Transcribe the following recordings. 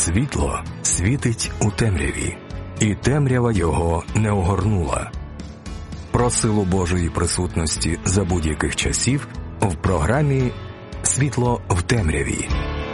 Світло світить у темряві, і темрява його не огорнула. Про силу Божої присутності за будь-яких часів в програмі «Світло в темряві».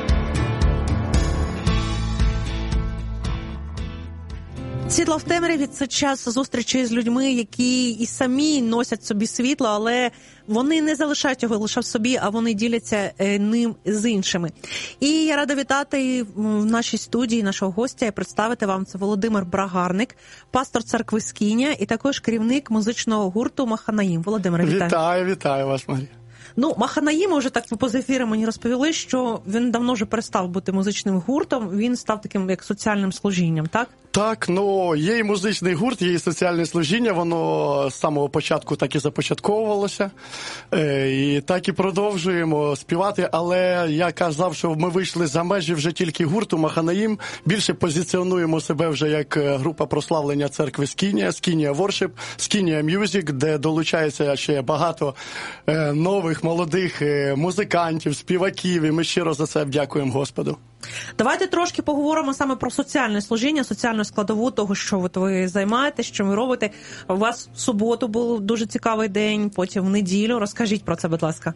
Світло в темряві – це час зустрічі з людьми, які і самі носять собі світло, але вони не залишають його лише в собі, а вони діляться ним з іншими. І я рада вітати в нашій студії нашого гостя і представити вам це Володимир Брагарник, пастор церкви Скинія і також керівник музичного гурту «Маханаїм». Володимир, вітаю. Вітаю вас, Марія. Маханаїм, уже так поза ефіром мені розповіли, що він давно вже перестав бути музичним гуртом, він став таким як соціальним служінням, так? Так, є і музичний гурт, є і соціальне служіння, воно з самого початку так і започатковувалося, і так і продовжуємо співати, але я казав, що ми вийшли за межі вже тільки гурту «Маханаїм», більше позиціонуємо себе вже як група прославлення церкви Скинія, Скинія Воршип, Скинія М'юзик, де долучається ще багато нових, молодих музикантів, співаків, і ми щиро за це дякуємо Господу. Давайте трошки поговоримо саме про соціальне служіння, соціальну складову того, що ви займаєтесь, що ви робите. У вас в суботу був дуже цікавий день, потім в неділю. Розкажіть про це, будь ласка.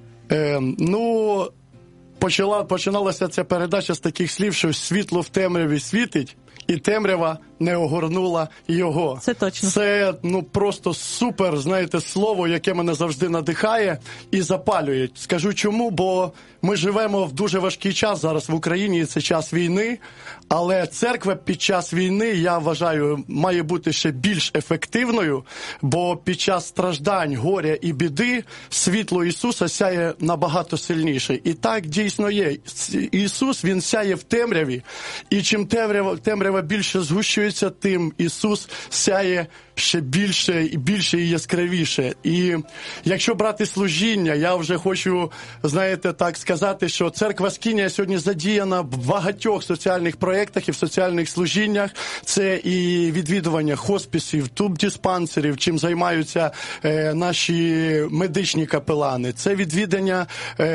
Починалася ця передача з таких слів, що світло в темряві світить, і темрява не огорнула його. Це точно. Це, просто супер, слово, яке мене завжди надихає і запалює. Скажу чому, бо ми живемо в дуже важкий час зараз в Україні, і це час війни, але церква під час війни, я вважаю, має бути ще більш ефективною, бо під час страждань, горя і біди світло Ісуса сяє набагато сильніше. І так дійсно є. Ісус, Він сяє в темряві, і чим темрява більше згущується, тим Ісус сяє ще більше і більше і яскравіше. І якщо брати служіння, я вже хочу, так сказати, що церква Скинія сьогодні задіяна в багатьох соціальних проєктах і в соціальних служіннях. Це і відвідування хоспісів, тубдиспансерів, чим займаються наші медичні капелани. Це відвідання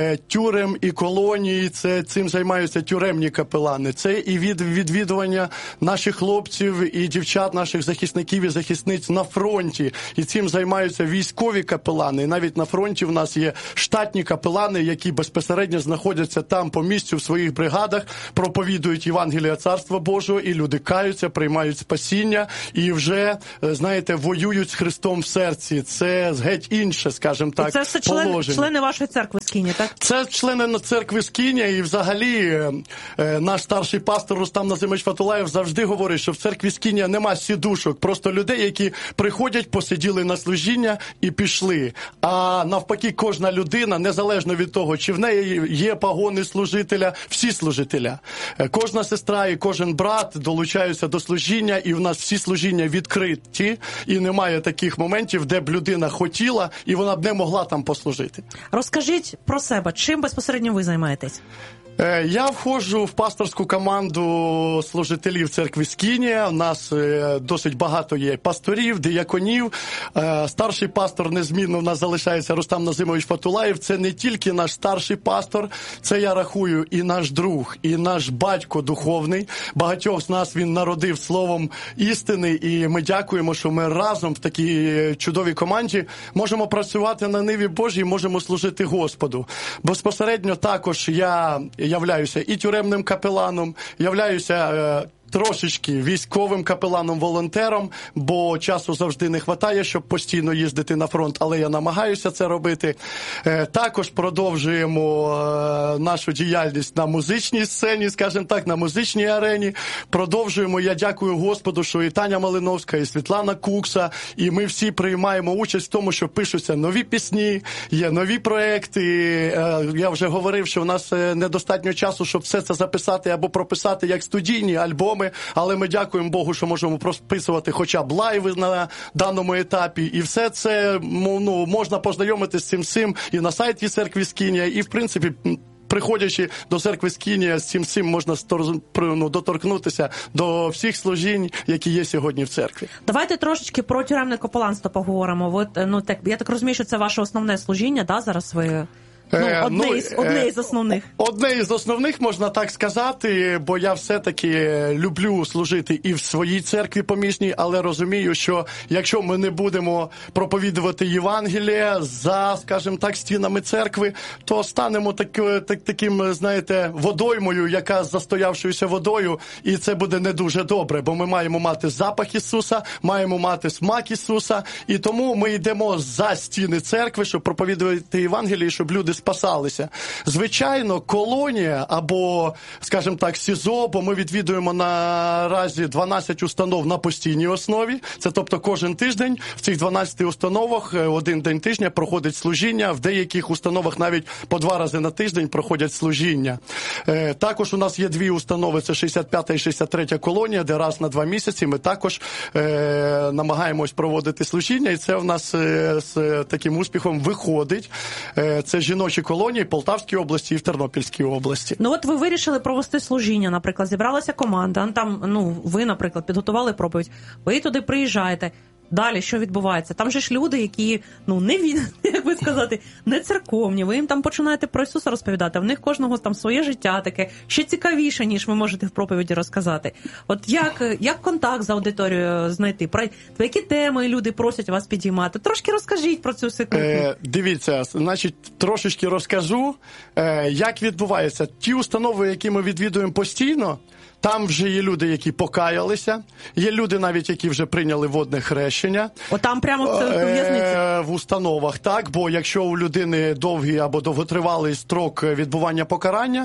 тюрем і колоній, цим займаються тюремні капелани. Це і відвідування наших хлопців і дівчат, наших захисників і захисниць на фронті. І цим займаються військові капелани. І навіть на фронті в нас є штатні капелани, які безпосередньо знаходяться там по місцю в своїх бригадах, проповідують Євангелія Царства Божого, і люди каються, приймають спасіння, і вже, воюють з Христом в серці. Це геть інше, скажімо так, це все члени вашої церкви Скинія, так? Це члени церкви Скинія, і взагалі наш старший пастор Рустам Назимович Фатулаєв завжди говорить, що в церкві Скинія нема сідушок, просто людей, які приходять, посиділи на служіння і пішли. А навпаки, кожна людина, незалежно від того, чи в неї є погони служителя, всі служителя. Кожна сестра і кожен брат долучаються до служіння, і в нас всі служіння відкриті, і немає таких моментів, де б людина хотіла, і вона б не могла там послужити. Розкажіть про себе, чим безпосередньо ви займаєтесь? Я входжу в пасторську команду служителів церкви Скинія. У нас досить багато є пасторів, дияконів. Старший пастор незмінно в нас залишається Рустам Назимович Фатулаєв. Це не тільки наш старший пастор, це, я рахую, і наш друг, і наш батько духовний. Багатьох з нас він народив словом істини, і ми дякуємо, що ми разом в такій чудовій команді можемо працювати на ниві Божій, можемо служити Господу. Безпосередньо також я являюся і тюремним капеланом, являюся трошечки військовим капеланом-волонтером, бо часу завжди не вистачає, щоб постійно їздити на фронт, але я намагаюся це робити. Також продовжуємо нашу діяльність на музичній сцені, скажімо так, на музичній арені. Продовжуємо, я дякую Господу, що і Таня Малиновська, і Світлана Кукса, і ми всі приймаємо участь в тому, що пишуться нові пісні, є нові проекти. Я вже говорив, що в нас недостатньо часу, щоб все це записати або прописати як студійні альбоми, але ми дякуємо Богу, що можемо прописувати хоча б лайви на даному етапі. І все це можна познайомитися з цим всім і на сайті церкви Скинія, і, в принципі, приходячи до церкви Скинія, з цим всім можна доторкнутися до всіх служінь, які є сьогодні в церкві. Давайте трошечки про тюремне капеланство поговоримо. Я так розумію, що це ваше основне служіння, да, зараз ви Одне із основних. Одне із основних, можна так сказати, бо я все-таки люблю служити і в своїй церкві помісній, але розумію, що якщо ми не будемо проповідувати Євангеліє за, скажімо так, стінами церкви, то станемо таким, знаєте, водоймою, яка з застоявшоюся водою, і це буде не дуже добре, бо ми маємо мати запах Ісуса, маємо мати смак Ісуса, і тому ми йдемо за стіни церкви, щоб проповідувати Євангеліє, щоб люди спасалися. Звичайно, колонія або, скажімо так, СІЗО, бо ми відвідуємо наразі 12 установ на постійній основі. Це тобто кожен тиждень в цих 12 установах один день тижня проходить служіння, в деяких установах навіть по 2 рази на тиждень проходять служіння. Також у нас є 2 установи, це 65-та і 63-я колонія, де раз на 2 місяці ми також намагаємось проводити служіння, і це в нас з таким успіхом виходить. Це жіночі колонії в Полтавській області і в Тернопільській області. Ну от ви вирішили провести служіння, наприклад, зібралася команда, там, ви, наприклад, підготували проповідь, ви туди приїжджаєте. Далі що відбувається? Там же ж люди, які, як би сказати, не церковні. Ви їм там починаєте про Ісуса розповідати, а в них кожного там своє життя таке, ще цікавіше, ніж ви можете в проповіді розказати. От як контакт з аудиторією знайти? Про які теми люди просять вас підіймати? Трошки розкажіть про цю ситуацію. Дивіться, значить, трошечки розкажу, як відбувається. Ті установи, які ми відвідуємо постійно, там вже є люди, які покаялися, є люди навіть, які вже прийняли водне хрещення. Там прямо в в'язниці? В установах, так, бо якщо у людини довгий або довготривалий строк відбування покарання,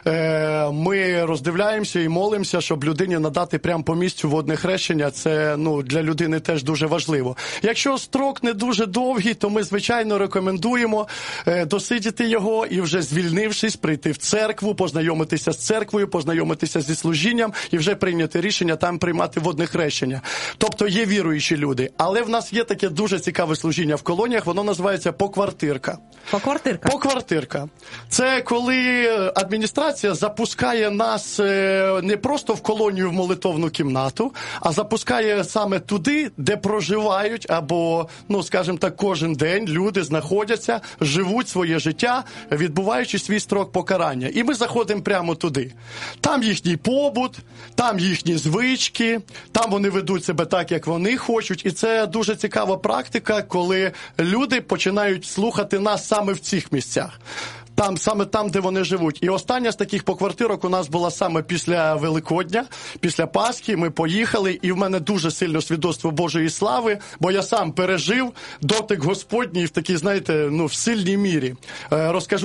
ми роздивляємося і молимося, щоб людині надати прямо по місцю водне хрещення. Це для людини теж дуже важливо. Якщо строк не дуже довгий, то ми, звичайно, рекомендуємо досидіти його і вже звільнившись, прийти в церкву, познайомитися з церквою, познайомитися зі служінням і вже прийняти рішення там приймати водне хрещення. Тобто є віруючі люди. Але в нас є таке дуже цікаве служіння в колоніях, воно називається поквартирка. Поквартирка? Поквартирка. Це коли адміністрація запускає нас не просто в колонію в молитовну кімнату, а запускає саме туди, де проживають або, скажімо так, кожен день люди знаходяться, живуть своє життя, відбуваючи свій строк покарання. І ми заходимо прямо туди. Там їхній побут, там їхні звички, там вони ведуть себе так, як вони хочуть. І це дуже цікава практика, коли люди починають слухати нас саме в цих місцях. Саме там, де вони живуть. І остання з таких поквартирок у нас була саме після Великодня, після Пасхи. Ми поїхали, і в мене дуже сильне свідоцтво Божої слави, бо я сам пережив дотик Господній в такій, знаєте, в сильній мірі. Розкажу